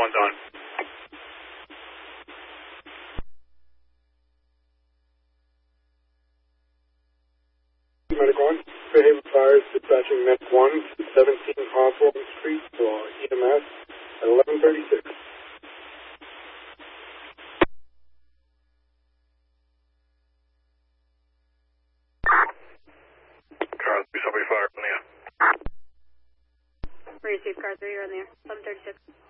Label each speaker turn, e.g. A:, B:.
A: one's on.
B: Medic 1, Fairhaven Fires dispatching Net 1 to 17 Hawthorne Street for EMS at 11:36.
A: Car 3, somebody fire on the air.
C: Received car 3, you're on the air. 11:36.